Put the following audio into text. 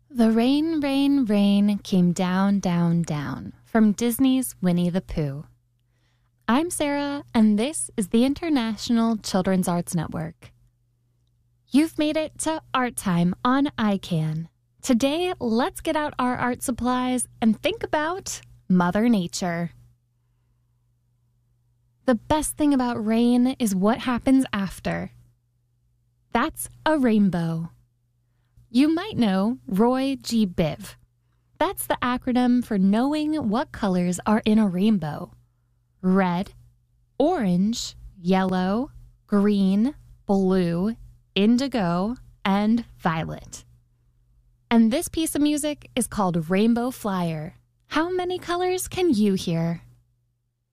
The rain, rain, rain came down, down, down from Disney's Winnie the Pooh. I'm Sarah, and this is the International Children's Arts Network. You've made it to Art Time on iCan. Today, let's get out our art supplies and think about Mother Nature. The best thing about rain is what happens after. That's a rainbow. You might know Roy G. Biv. That's the acronym for knowing what colors are in a rainbow. Red, orange, yellow, green, blue, indigo, and violet. And this piece of music is called Rainbow Flyer. How many colors can you hear?